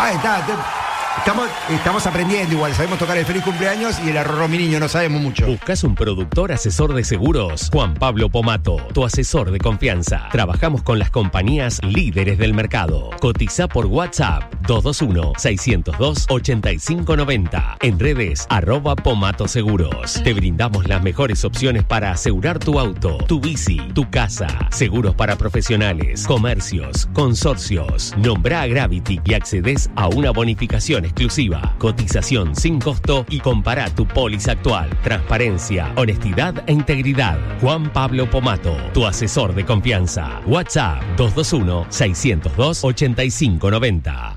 Estamos aprendiendo igual, sabemos tocar el feliz cumpleaños y el arrorró mi niño, no sabemos mucho. ¿Buscas un productor asesor de seguros? Juan Pablo Pomato, tu asesor de confianza. Trabajamos con las compañías líderes del mercado. Cotiza por WhatsApp 221-602-8590. En redes @Pomato Seguros. Te brindamos las mejores opciones para asegurar tu auto, tu bici, tu casa. Seguros para profesionales, comercios, consorcios. Nombra a Gravity y accedes a una bonificación exclusiva, cotización sin costo y compara tu póliza actual. Transparencia, honestidad e integridad. Juan Pablo Pomato, tu asesor de confianza. WhatsApp 221-602-8590.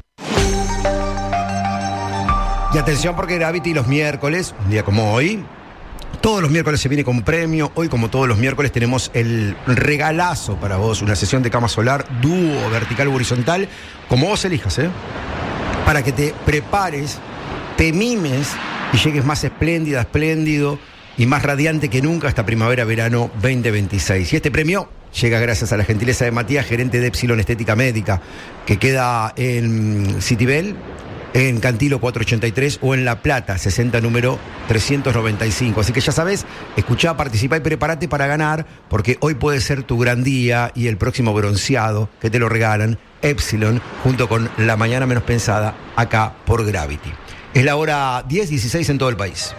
Y atención porque Gravity los miércoles, un día como hoy, todos los miércoles se viene con premio. Hoy, como todos los miércoles, tenemos el regalazo para vos, una sesión de cama solar, dúo, vertical o horizontal, como vos elijas, para que te prepares, te mimes y llegues más espléndida, espléndido y más radiante que nunca esta primavera-verano 2026. Y este premio llega gracias a la gentileza de Matías, gerente de Epsilon Estética Médica, que queda en Citibel, en Cantilo 483 o en La Plata, 60 número 395. Así que ya sabes, escuchá, participá y prepárate para ganar, porque hoy puede ser tu gran día y el próximo bronceado que te lo regalan Epsilon, junto con La Mañana Menos Pensada, acá por Gravity. Es la hora 10:16 en todo el país.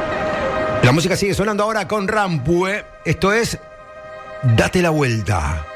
La música sigue sonando ahora con Rampue. Esto es Date la Vuelta.